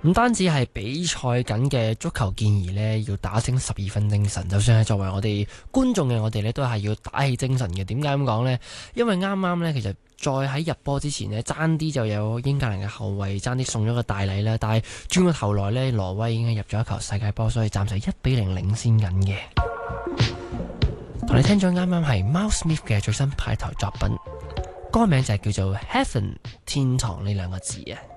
唔單止係比賽緊嘅足球健兒呢，要打醒12分精神，就算係作為我哋觀眾嘅我哋呢，都係要打起精神嘅。點解咁講呢？因為啱啱呢，其實再喺入波之前呢，爭啲就有英格蘭嘅後衛爭啲送咗個大禮啦，但係轉個頭來呢，挪威已經入咗一球世界波，所以暫時1-0領先緊嘅。同你聽咗啱啱係 Miles Smith 嘅最新派台作品，歌名就係叫做 Heaven 天堂呢兩個字啊。